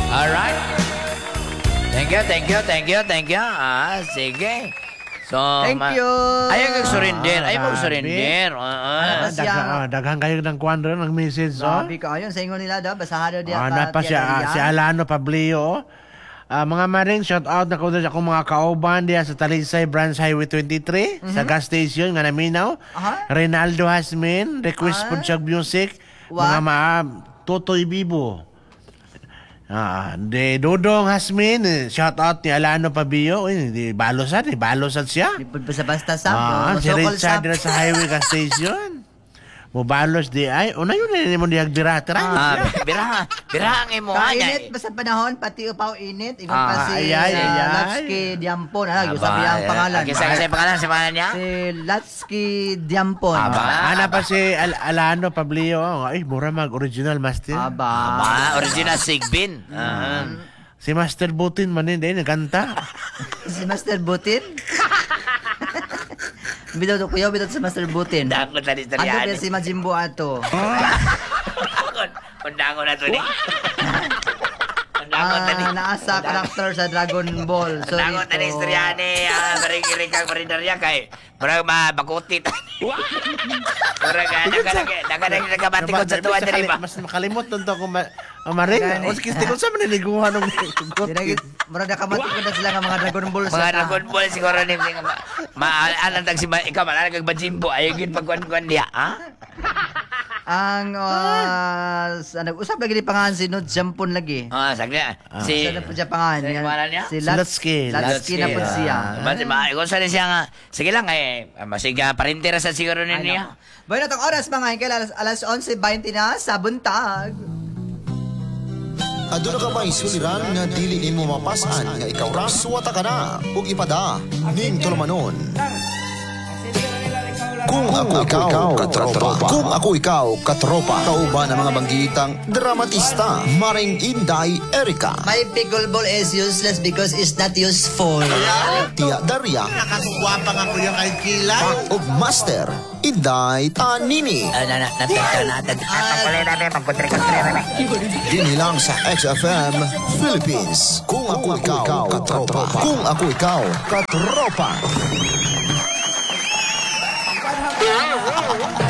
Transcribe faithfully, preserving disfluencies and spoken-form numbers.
Alright. Thank you, thank you, thank you, thank you. Ah, sige. So, Thank you. Ayaw kag-surrender. Ah, Ayaw mag-surrender. Uh, Ah, daghang ah, daghang kayo ng kwadro ng message, oh. Sabi ko, ayun, sa ingon nila daw, basahan daw Ah, diya na pa si, ah, si Alano Pablio. Ah, mga maring, shout out na ko doon akong mga kauban diya sa Talisay Branch Highway twenty-three sa gas station nga naminaw. Aha. Rinaldo Hasmin, request Ah. po siya music. What? Mga ma Totoy Bibo. Ah, de Dodong Hasmin, eh, shout out ni Alano Pablio. Uy, di balosan, di balosan siya. Lipod pa sa basta sa. Ah, si Sokol Richard sa. dira sa highway gas station. Mubalos di ay, una yun na mo diag dira tira. ah, bira, bira ang imo Kainit ba sa panahon, pati upaw init. Ingon pa Ah, si ay, ay, ay, ay. Latsky Diampon. Ano, yung sabi ang pangalan. Kisa kasi pangalan sa pangalan niya? Si Latsky Diampon. Aba. Ana pa si Al Alano Pablio. Ay, mura mag original master. Aba. Aba, original Sigbin. Ah. Si Master Butin man din, nagkanta. Si Master Butin. Bidot ko kuya, bidot si Master Butin. Dakot na Ano istorya. ba si Majimbo ato? Undangon na to ni. Undangon na ni. Ah, naasa karakter sa Dragon Ball. Sorry Undangon na ni to. istorya ni. Maring-iring kang marinarya kay. Parang mabakutit. Parang nagkanag nagkabatikot sa tuwan diri ba? Mas makalimot nun to kung ma maring. Gani. O sige, kung saan maniliguhan ng Di na gid- murag nakamati ko na sila nga mga Dragon Ball sa Mga ta. Dragon Ball siguro ni maalan tag si ikaw maalan kag Majimbo ayo gid pagkuan-kuan diha, ha? Ang uh, sa nag-usap lagi ni pangalan si Nod Jampon lagi. Ah, sagna. Si Sa na po siya pangalan. Sino Yan- pangalan niya? Si Si Lats- Latsky. Latsky na po siya. Basta ma, kung saan siya nga, sige lang eh, masiga parintera sa siguro Ay, niya. nako. Bueno, itong oras mga hingkil, alas, alas onse twenty na sa buntag. Aduna ka ba'y suliran nga dili nimo mapasan nga ikaw ra suwata ka na ug ipada ning tulumanon. Kung ako ikaw, katropa. Kung ako ikaw, katropa. Kauban ang mga banggitang dramatista, Maring Inday Erika, My pickleball is useless because it's not useful. Tia Daria, Nakakugwapa nga ko yung kay Kilay. ug Master Inday Tanini. Ah, na na na na na pagkulay na may pagkontre-kontre na. Dini lang sa X F M Philippines. Kung ako ikaw, katropa. Kung ako ikaw, katropa.